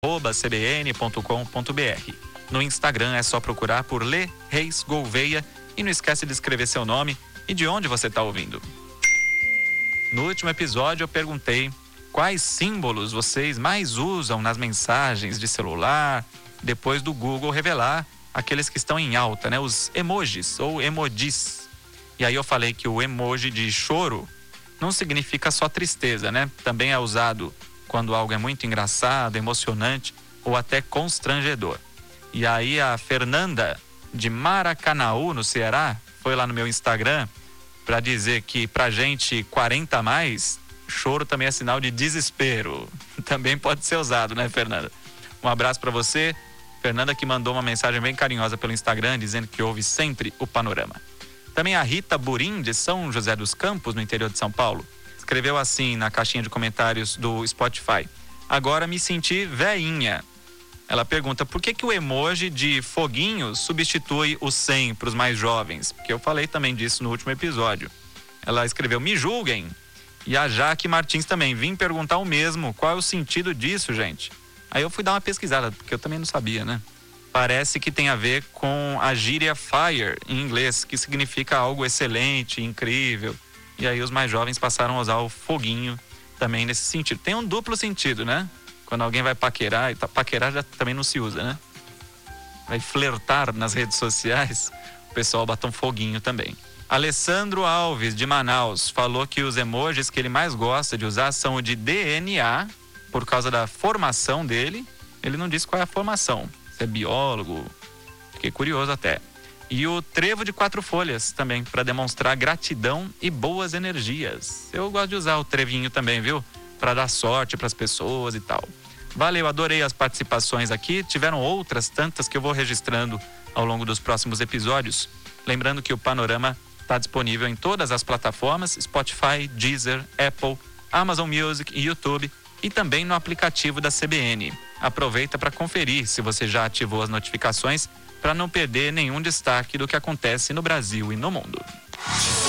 cbn.com.br. No Instagram é só procurar por Lê Reis Gouveia e não esquece de escrever seu nome e de onde você está ouvindo. No último episódio eu perguntei quais símbolos vocês mais usam nas mensagens de celular, depois do Google revelar aqueles que estão em alta, né? Os emojis ou emojis. E aí eu falei que o emoji de choro não significa só tristeza, né? Também é usado quando algo é muito engraçado, emocionante ou até constrangedor. E aí a Fernanda de Maracanaú, no Ceará, foi lá no meu Instagram para dizer que pra gente 40 a mais, choro também é sinal de desespero. Também pode ser usado, né, Fernanda? Um abraço para você, Fernanda, que mandou uma mensagem bem carinhosa pelo Instagram, dizendo que ouve sempre o Panorama. Também a Rita Burim, de São José dos Campos, no interior de São Paulo, escreveu assim na caixinha de comentários do Spotify: agora me senti veinha. Ela pergunta por que o emoji de foguinho substitui o 100 para os mais jovens, porque eu falei também disso no último episódio. Ela escreveu: me julguem. E a Jaque Martins também: vim perguntar o mesmo, qual é o sentido disso, gente? Aí eu fui dar uma pesquisada, porque eu também não sabia, né? Parece que tem a ver com a gíria fire em inglês, que significa algo excelente, incrível. E aí os mais jovens passaram a usar o foguinho também nesse sentido. Tem um duplo sentido, né? Quando alguém vai paquerar, e paquerar já também não se usa, né? Vai flertar nas redes sociais, o pessoal bota um foguinho também. Alessandro Alves, de Manaus, falou que os emojis que ele mais gosta de usar são o de DNA, por causa da formação dele. Ele não disse qual é a formação, se é biólogo, fiquei curioso até. E o trevo de 4 folhas também, para demonstrar gratidão e boas energias. Eu gosto de usar o trevinho também, viu? Para dar sorte para as pessoas e tal. Valeu, adorei as participações aqui. Tiveram outras tantas que eu vou registrando ao longo dos próximos episódios. Lembrando que o Panorama está disponível em todas as plataformas: Spotify, Deezer, Apple, Amazon Music e YouTube, e também no aplicativo da CBN. Aproveita para conferir se você já ativou as notificações para não perder nenhum destaque do que acontece no Brasil e no mundo.